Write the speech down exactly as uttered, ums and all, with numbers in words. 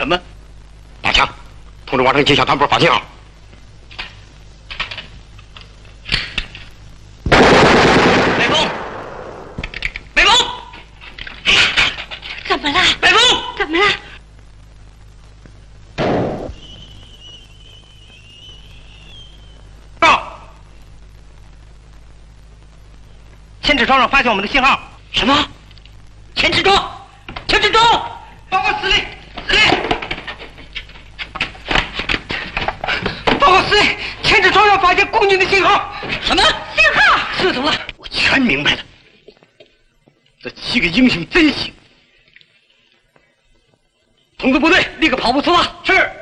什么？ 大强，通知王城警小团部发信号。 北风，北风， 怎么了？ 北风， 怎么了？ 报，千尺庄上发现我们的信号。什么？千尺庄，千尺庄，报告司令，司令。报告司令，千尺庄上发现共军的信号。什么信号？ 是怎么了？ 我全明白了。这七个英雄真行！ 同志部队立刻跑步出发。是。